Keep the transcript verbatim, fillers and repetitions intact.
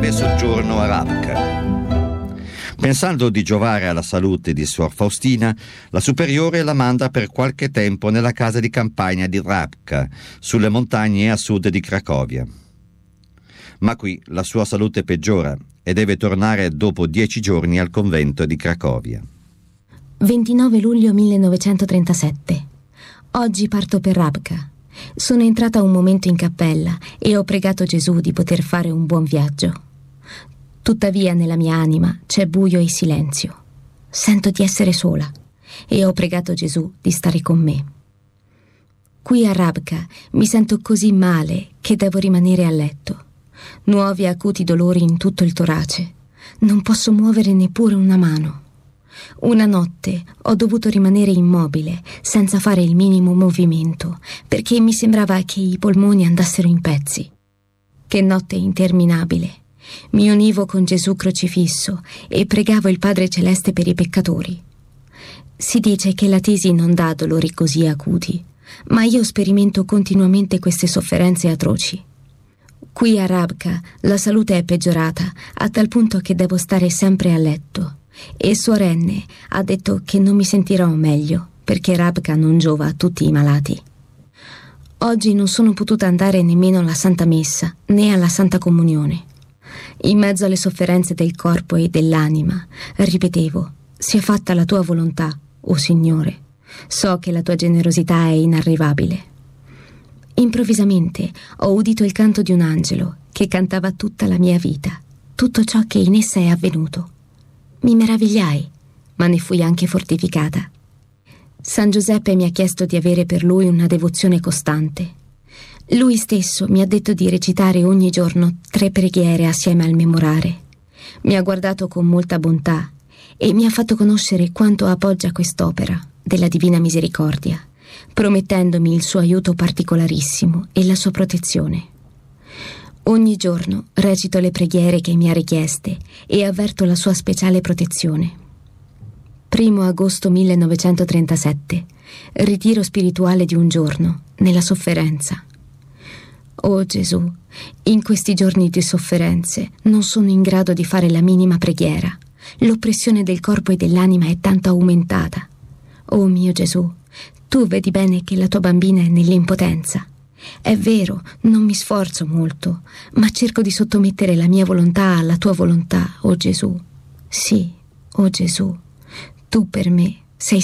breve soggiorno a Rabka. Pensando di giovare alla salute di Suor Faustina, la superiore la manda per qualche tempo nella casa di campagna di Rabka, sulle montagne a sud di Cracovia. Ma qui la sua salute peggiora e deve tornare dopo dieci giorni al convento di Cracovia. ventinove luglio millenovecentotrentasette. Oggi parto per Rabka. Sono entrata un momento in cappella e ho pregato Gesù di poter fare un buon viaggio. Tuttavia nella mia anima c'è buio e silenzio. Sento di essere sola e ho pregato Gesù di stare con me. Qui a Rabka mi sento così male che devo rimanere a letto. Nuovi acuti dolori in tutto il torace. Non posso muovere neppure una mano. Una notte ho dovuto rimanere immobile, senza fare il minimo movimento, perché mi sembrava che i polmoni andassero in pezzi. Che notte interminabile! Mi univo con Gesù crocifisso e pregavo il Padre Celeste per i peccatori. Si dice che la tesi non dà dolori così acuti, ma io sperimento continuamente queste sofferenze atroci. Qui a Rabka la salute è peggiorata a tal punto che devo stare sempre a letto. E Suor Enne ha detto che non mi sentirò meglio perché Rabka non giova a tutti i malati. Oggi non sono potuta andare nemmeno alla Santa Messa né alla Santa Comunione. In mezzo alle sofferenze del corpo e dell'anima ripetevo: sia fatta la tua volontà, o Signore. So che la tua generosità è inarrivabile. Improvvisamente ho udito il canto di un angelo che cantava tutta la mia vita, tutto ciò che in essa è avvenuto. Mi meravigliai, ma ne fui anche fortificata. San Giuseppe mi ha chiesto di avere per lui una devozione costante. Lui stesso mi ha detto di recitare ogni giorno tre preghiere assieme al memorare. Mi ha guardato con molta bontà e mi ha fatto conoscere quanto appoggia quest'opera della Divina Misericordia, promettendomi il suo aiuto particolarissimo e la sua protezione. Ogni giorno recito le preghiere che mi ha richieste e avverto la sua speciale protezione. Primo agosto millenovecentotrentasette. Ritiro spirituale di un giorno, nella sofferenza. Oh Gesù, in questi giorni di sofferenze non sono in grado di fare la minima preghiera. L'oppressione del corpo e dell'anima è tanto aumentata. Oh mio Gesù, tu vedi bene che la tua bambina è nell'impotenza. È vero, non mi sforzo molto, ma cerco di sottomettere la mia volontà alla tua volontà, oh Gesù. Sì, oh Gesù, tu per me